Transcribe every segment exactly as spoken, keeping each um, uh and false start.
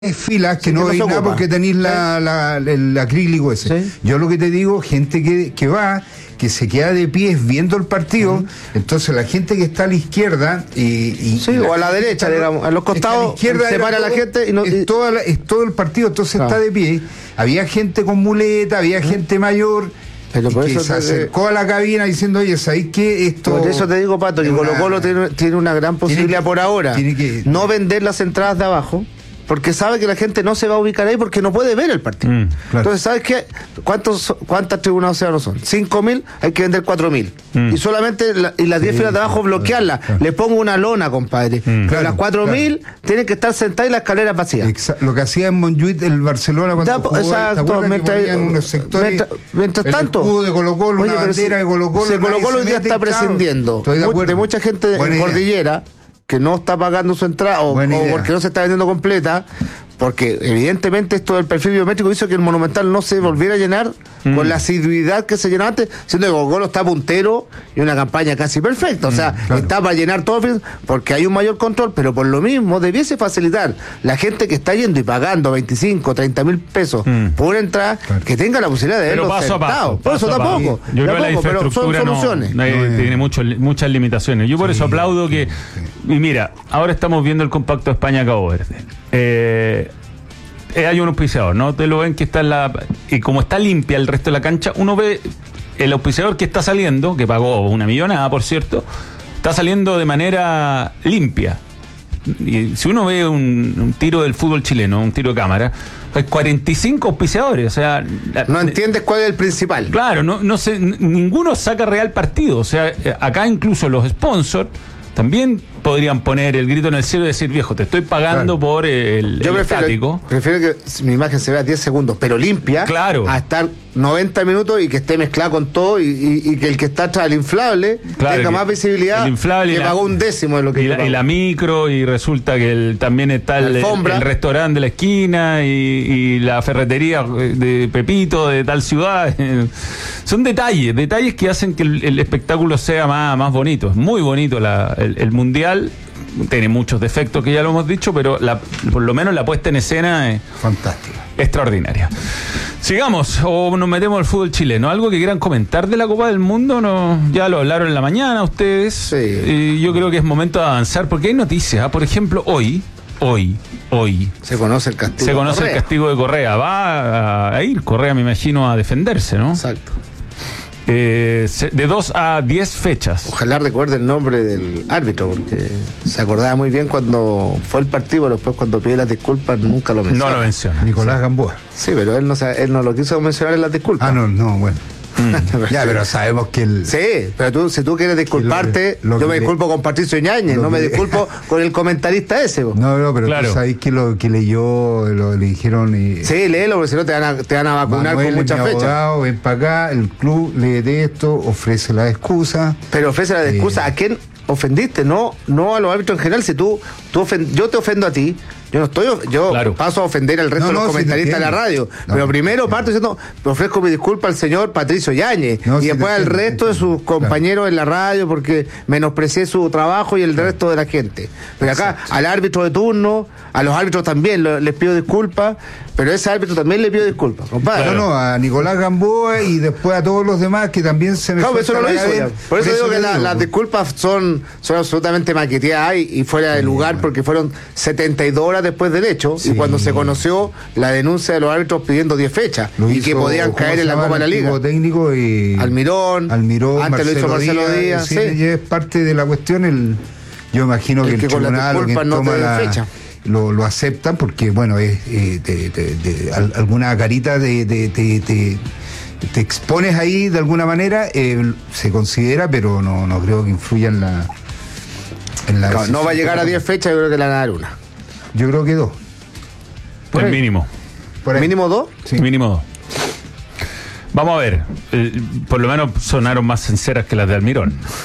filas que sí, no que veis no nada porque tenéis la, la, la, el acrílico ese. ¿Sí? Yo lo que te digo, gente que, que va, que se queda de pies viendo el partido, uh-huh. Entonces la gente que está a la izquierda y, y sí, o a la derecha, está, digamos, a los costados, a la izquierda se para todo, la gente y no, es, toda la, es todo el partido, entonces ah. está de pie. Había gente con muleta, había uh-huh. gente mayor. Pero por que eso se acercó a la cabina diciendo, oye, ¿sabéis qué? Esto... Por eso te digo, Pato, que Colo Colo tiene, tiene una gran posibilidad que, por ahora. Que... No vender las entradas de abajo, porque sabe que la gente no se va a ubicar ahí porque no puede ver el partido. Mm, claro. Entonces, ¿sabes qué? ¿Cuántos, ¿Cuántas tribunas océanos son? cinco mil, hay que vender cuatro mil. Mm. Y solamente la, y las diez sí, filas de abajo bloquearlas. Claro. Le pongo una lona, compadre. Mm, Pero claro, las cuatro mil claro. tienen que estar sentadas y las escaleras vacías. Exa- lo que hacía en Montjuic el Barcelona cuando da, jugó, exacto, mientras, unos sectores, mientras, mientras tanto. El escudo de Colo Colo, una bandera de Colo Colo. Se Colo Colo hoy día está prescindiendo de, de mucha gente en Cordillera que no está pagando su entrada o, o porque no se está vendiendo completa, porque evidentemente esto del perfil biométrico hizo que el Monumental no se volviera a llenar mm. con la asiduidad que se llenó antes, siendo que Colo-Colo está puntero y una campaña casi perfecta, o sea, mm, claro. está para llenar todo porque hay un mayor control, pero por lo mismo debiese facilitar la gente que está yendo y pagando veinticinco, treinta mil pesos mm. por entrada, claro. que tenga la posibilidad de verlo sentado. Por eso tampoco, yo creo que la infraestructura pero son soluciones. No, no, no, tiene mucho, muchas limitaciones. Yo por sí, eso aplaudo que, y mira, ahora estamos viendo el compacto España-Cabo Verde. Eh, eh, hay un auspiciador, ¿no? Te lo ven que está en la... Y como está limpia el resto de la cancha, uno ve el auspiciador que está saliendo, que pagó una millonada, por cierto, está saliendo de manera limpia. Y si uno ve un, un tiro del fútbol chileno, un tiro de cámara, hay cuarenta y cinco auspiciadores, o sea... No entiendes cuál es el principal. Claro, no, no sé, ninguno saca real partido, o sea, acá incluso los sponsors también podrían poner el grito en el cielo y decir, viejo, te estoy pagando claro. por el, Yo el prefiero, estático. Prefiero que mi imagen se vea diez segundos, pero limpia, claro. a estar noventa minutos y que esté mezclada con todo y, y, y que el que está atrás, el inflable, claro, tenga más visibilidad, el inflable que la, pagó un décimo de lo que y, la, y la micro, y resulta que el, también está el, el restaurante de la esquina y, y la ferretería de Pepito de tal ciudad. Son detalles, detalles que hacen que el, el espectáculo sea más, más bonito. Es muy bonito la, el, el Mundial. Tiene muchos defectos que ya lo hemos dicho, pero la, por lo menos la puesta en escena es fantástica, extraordinaria. Sigamos, o nos metemos al fútbol chileno. ¿Algo que quieran comentar de la Copa del Mundo? No, ya lo hablaron en la mañana ustedes. Sí. Y yo creo que es momento de avanzar, porque hay noticias. Por ejemplo, hoy, hoy, hoy. Se conoce el castigo. Se conoce el castigo de Correa. Va a, a ir Correa, me imagino, a defenderse, ¿no? Exacto. Eh, de dos a diez fechas. Ojalá recuerde el nombre del árbitro, porque se acordaba muy bien cuando fue el partido, pero después cuando pidió las disculpas nunca lo mencionó. No lo menciona. Nicolás Gamboa. Sí, pero él no, él no lo quiso mencionar en las disculpas. Ah, no, no, bueno. Mm. Ya, pero sabemos que el... Sí, pero tú, si tú quieres disculparte, lo que, lo yo me disculpo le, con Patricio Yáñez, no me le, disculpo con el comentarista ese. Vos. No, no, pero claro. Tú sabes que lo que leyó, lo, le dijeron... Y, sí, léelo, porque si no te van a, te van a vacunar Manuel, con muchas fechas. Abogado, ven para acá, el club lee de esto, ofrece la excusa. Pero ofrece la excusa, eh, ¿a quién ofendiste? No, no a los árbitros en general. Si tú, tú ofend, yo te ofendo a ti, yo no estoy, yo claro. paso a ofender al resto no, de los no, comentaristas sí de la radio. No, pero primero parto diciendo, me ofrezco mi disculpa al señor Patricio Yáñez no, y sí después al resto de sus compañeros claro. en la radio porque menosprecié su trabajo y el claro. resto de la gente. Pero acá, exacto. al árbitro de turno, a los árbitros también lo, les pido disculpas, pero a ese árbitro también le pido disculpas, compadre. Claro. No, no, a Nicolás Gamboa y después a todos los demás que también se me... No, eso no lo hizo ya. Por eso, eso digo que la, digo. Las disculpas son, son absolutamente maqueteadas y, y fuera de lugar sí, porque fueron setenta y dos horas después del hecho. Sí. Y cuando se conoció la denuncia de los árbitros pidiendo diez fechas lo y hizo, que podían caer en la Copa de la Liga. Técnico y Almirón, Almirón antes Marcelo lo hizo Marcelo Díaz. Díaz sí, sí. Es parte de la cuestión. El, yo imagino el que, que el tribunal o quien no toma la fecha. Lo, lo aceptan porque, bueno, es eh, de, de, de, de, alguna carita de, de, de, de te expones ahí de alguna manera, eh, se considera, pero no, no creo que influya en la. En la no, no va a llegar a diez fechas, yo creo que le van a dar una. Yo creo que dos. Por el mínimo. ¿Por ¿Mínimo dos? Sí. Mínimo dos. Vamos a ver. Eh, por lo menos sonaron más sinceras que las de Almirón.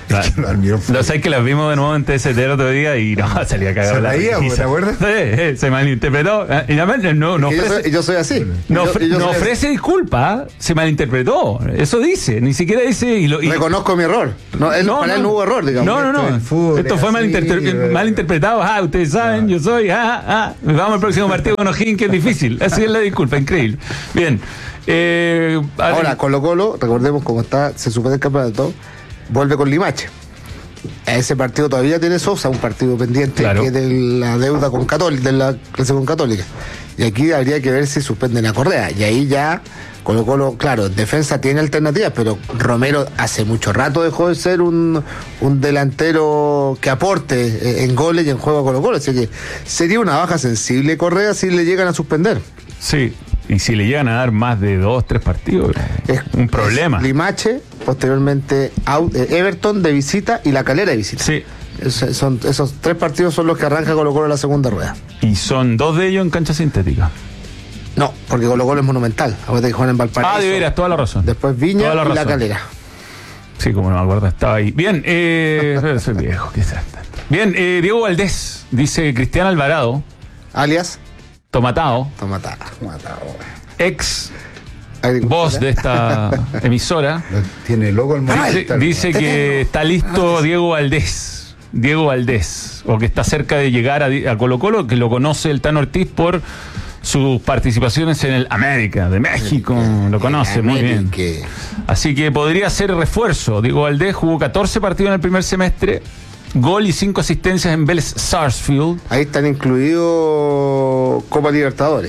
Claro. Lo sé que las vimos de nuevo en T S T el otro día y no, salía cagado la risa. ¿Te acuerdas? Sí, se malinterpretó. Y no, no ofrece, yo, soy, yo soy así. No, yo, yo no soy ofrece así. disculpa, se malinterpretó. Eso dice, ni siquiera dice. Y lo, y... Reconozco mi error. No, él, no, para no. él no hubo error, digamos. No, no, no. Fútbol, Esto fue malinterpre- malinterpretado. Ah, ustedes saben, ah. yo soy. Ah, ah. Vamos al próximo partido con O'Higgins, que es difícil. Así es la disculpa, increíble. Bien. Eh, Ahora, Colo Colo, recordemos cómo está, se supone el campeonato, vuelve con Limache. Ese partido todavía tiene Sosa, un partido pendiente, claro, que es de la deuda con Católica, de la clase con Católica. Y aquí habría que ver si suspenden a Correa. Y ahí ya Colo Colo, claro, defensa tiene alternativas, pero Romero hace mucho rato dejó de ser un, un delantero que aporte en goles y en juego a Colo Colo. Así que sería una baja sensible Correa si le llegan a suspender. Sí. Y si le llegan a dar más de dos, tres partidos, es un problema. Limache, posteriormente Everton de visita y La Calera de visita. Sí. Es, son, esos tres partidos son los que arranca Colo Colo en la segunda rueda. Y son dos de ellos en cancha sintética. No, porque Colo Colo es monumental. Ahorita que juegan en Valparaíso. Ah, de veras, toda la razón. Después Viña la y La Calera. Sí, como no me acuerdo, estaba ahí. Bien, eh, soy viejo, quizás. Bien, eh, Diego Valdés, dice Cristian Alvarado. Alias... Tomatao, Tomatao, Tomatao, ex voz de esta emisora, tiene logo el dice, dice que está listo Diego Valdés, Diego Valdés, o que está cerca de llegar a, a Colo Colo, que lo conoce el Tano Ortiz por sus participaciones en el América de México, lo conoce muy bien. Así que podría ser refuerzo. Diego Valdés jugó catorce partidos en el primer semestre. Gol y cinco asistencias en Vélez Sarsfield. Ahí están incluidos Copa Libertadores.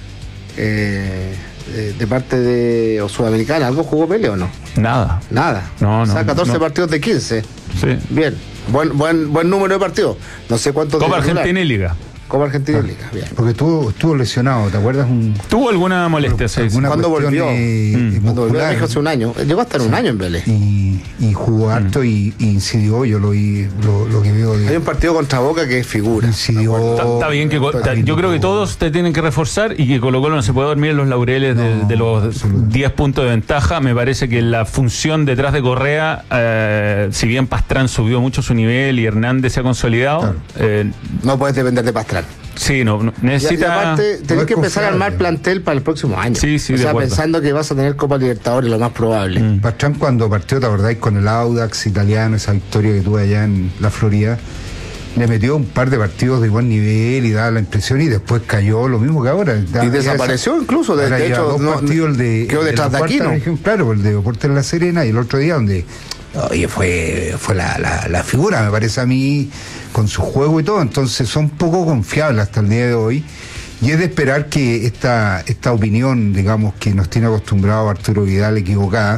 Eh, de, de parte de o Sudamericana. ¿Algo jugó Pele o no? Nada. Nada. No, o sea, no, catorce no. partidos de quince. Sí. Bien. Buen, buen, buen número de partidos. No sé cuántos. Copa Argentina y Liga. Copa Argentina y Liga, bien. Porque estuvo, estuvo lesionado, ¿te acuerdas? Un, ¿Tuvo alguna molestia? Sí, ¿Cuándo volvió? Eh, mm. Cuando volvió hace un año. Llegó a estar sí. un año en Vélez. Y, y jugó harto mm. y, y incidió, yo lo vi, lo, lo que veo. De, Hay un partido contra Boca que es figura. Incidió. Está, está bien que está, yo creo que todos te tienen que reforzar y que Colo Colo no se puede dormir en los laureles no, de, de los diez puntos de ventaja. Me parece que la función detrás de Correa, eh, si bien Pastrán subió mucho su nivel y Hernández se ha consolidado, claro. eh, no puedes depender de Pastrán. Sí, no, no necesita. Y, y aparte, tenés no que empezar a armar plantel para el próximo año. Sí, sí, o sea, acuerdo. Pensando que vas a tener Copa Libertadores, lo más probable. Mm. Pastrán, cuando partió, ¿te acordáis? Con el Audax italiano, esa victoria que tuve allá en la Florida, le metió un par de partidos de buen nivel y daba la impresión, y después cayó lo mismo que ahora. Y desapareció esa, incluso. De, de hecho, dos no, partidos el de, quedó detrás de, de Aquino. Región, claro, el de Deportes en La Serena, y el otro día donde. Oye, fue fue la, la, la figura, me parece a mí, con su juego y todo. Entonces son poco confiables hasta el día de hoy. Y es de esperar que esta, esta opinión, digamos, que nos tiene acostumbrado Arturo Vidal equivocada,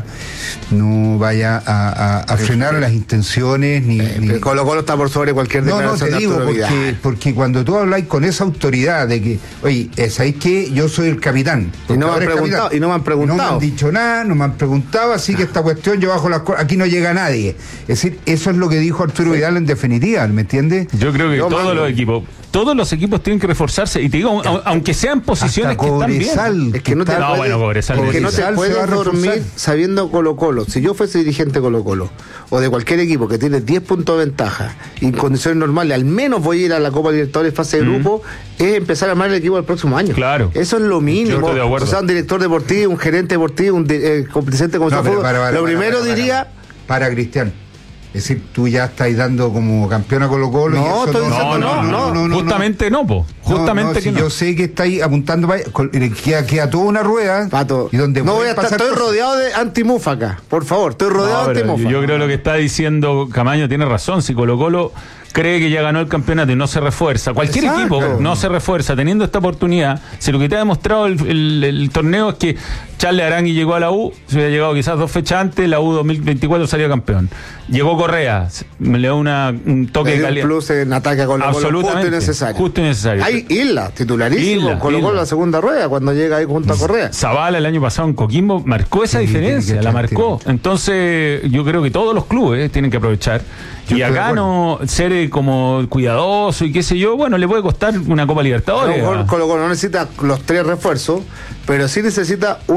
no vaya a, a, a frenar las intenciones ni... Eh, ni... Colo Colo está por sobre cualquier declaración. No, no, te digo, porque, porque cuando tú hablas con esa autoridad de que, oye, ¿sabéis qué? Yo soy el capitán. Y no, me han preguntado, y no me han preguntado. No me han dicho nada, no me han preguntado, así que esta cuestión yo bajo las cosas, aquí no llega nadie. Es decir, eso es lo que dijo Arturo sí. Vidal en definitiva, ¿me entiendes? Yo creo que yo, todos los equipos... Todos los equipos tienen que reforzarse, y te digo, aunque sean posiciones que están bien. Es que no te no, puedes, bueno, Cobresal, es que no te puedes dormir sabiendo Colo Colo. Si yo fuese dirigente Colo Colo, o de cualquier equipo que tiene diez puntos de ventaja, y en condiciones normales, al menos voy a ir a la Copa Libertadores fase de mm. grupo, es empezar a armar el equipo del próximo año. Claro. Eso es lo mínimo. O sea, un director deportivo, un gerente deportivo, un de, eh, presidente como no, fútbol, para, para, lo para, primero para, para, diría... Para, para Cristian. Es decir, tú ya estás dando como campeón a Colo Colo. No, y eso estoy no, diciendo no, no, no, no, no, justamente no, po. Justamente no, no, que si no. Yo sé que estáis apuntando para queda, queda toda una rueda. Pato, y donde no voy a estar, estoy cosas. rodeado de antimúfaca, por favor, estoy rodeado no, de antimúfaca. Yo creo que lo que está diciendo Camaño tiene razón. Si Colo Colo cree que ya ganó el campeonato y no se refuerza, cualquier Exacto. equipo no se refuerza teniendo esta oportunidad, si lo que te ha demostrado el, el, el torneo es que Charles Arangui llegó a la U, se hubiera llegado quizás dos fechas antes, la U dos mil veinticuatro salió campeón. Llegó Correa, me le dio una, un toque de calidad. Un plus en ataque con Colo Colo, justo y necesario. Justo y necesario. Hay Isla, titularísimo, Isla, Colo Colo la segunda rueda cuando llega ahí junto a Correa. Zavala el año pasado en Coquimbo marcó esa sí, diferencia, la marcó. Entonces yo creo que todos los clubes tienen que aprovechar. Yo y acá no ser como cuidadoso y qué sé yo, bueno, le puede costar una Copa Libertadores. Colo Colo no necesita los tres refuerzos, pero sí necesita uno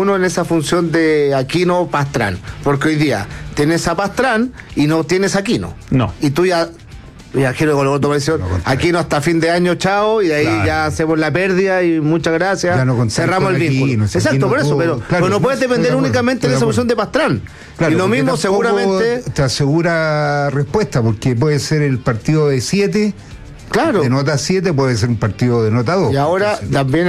Lozano en esa función de Aquino Pastrán, porque hoy día tienes a Pastrán y no tienes a Aquino. No. Y tú ya viajero con el no, Aquino hasta fin de año, chao, y de ahí claro. ya hacemos la pérdida y muchas gracias, no cerramos el vínculo. Aquí, Exacto, por eso, pero, claro, pero no puedes depender únicamente de esa función de Pastrán. Claro, y lo mismo seguramente te asegura respuesta, porque puede ser el partido de siete, claro, de nota siete, puede ser un partido de nota dos. Y ahora entonces, también